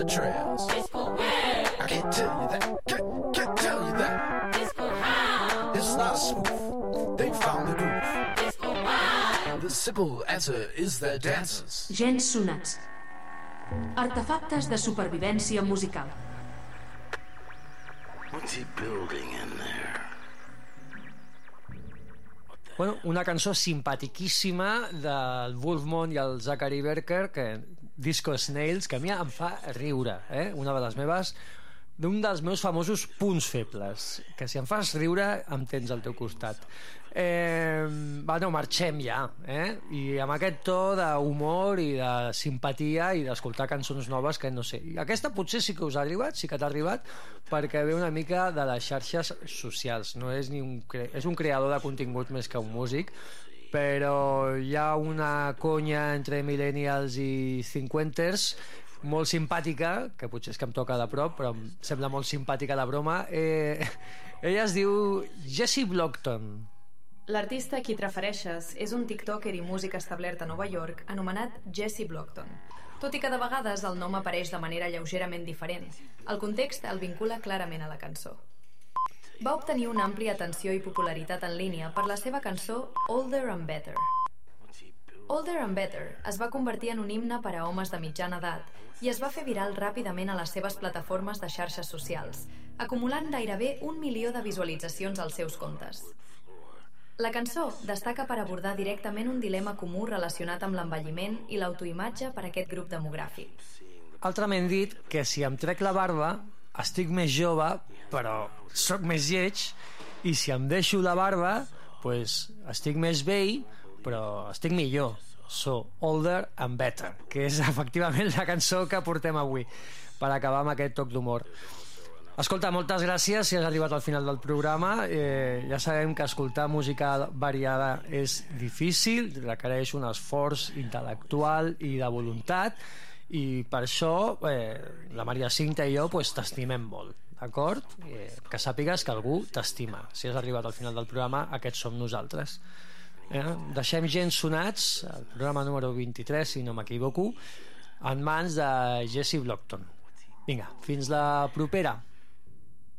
trails. I can't tell you that. Can't tell you that. It's not smooth. They found the groove. The simple answer is their dances. Gens sonats. Artefactes de supervivència musical. What's he building in there? Bueno, una cançó simpatiquíssima del Wolfmon i el Zachary Berker, que Disco Snails, que a mi em fa riure, una de les meves, d'un dels meus famosos punts febles, que si em fas riure em tens al teu costat. No, marxem ja, i amb aquest to d'humor i de simpatia i d'escoltar cançons noves que no sé, aquesta potser sí que us ha arribat, sí que t'ha arribat, perquè ve una mica de les xarxes socials, no és és un creador de contingut més que un músic, però hi ha una conya entre millennials i cinquenters molt simpàtica, que potser és que em toca de prop, però em sembla molt simpàtica la broma. Ella es diu Jessie Blockton. L'artista a qui et refereixes és un tiktoker i músic establert a Nova York anomenat Jessie Blockton, tot i que de vegades el nom apareix de manera lleugerament diferent. El context el vincula clarament a la cançó. Va obtenir una àmplia atenció i popularitat en línia per la seva cançó Older and Better. Older and Better es va convertir en un himne per a homes de mitjana edat i es va fer viral ràpidament a les seves plataformes de xarxes socials, acumulant gairebé 1 milió de visualitzacions als seus comptes. La cançó destaca per abordar directament un dilema comú relacionat amb l'envelliment i l'autoimatge per a aquest grup demogràfic. Altrament dit, que si em trec la barba estic més jove, però sóc més lleig, i si em deixo la barba, pues, estic més vell, però estic millor. So, Older and Better, que és efectivament la cançó que portem avui, per acabar amb aquest toc d'humor. Escolta, moltes gràcies si has arribat al final del programa. Ja sabem que escoltar música variada és difícil, requereix un esforç intel·lectual i de voluntat, i per això la Maria Cinta i jo t'estimem molt, d'acord? Que sàpigues que algú t'estima. Si has arribat al final del programa, aquests som nosaltres. Deixem Gens Sonats, el programa número 23, si no m'equivoco, en mans de Jessie Blockton. Vinga, fins la propera.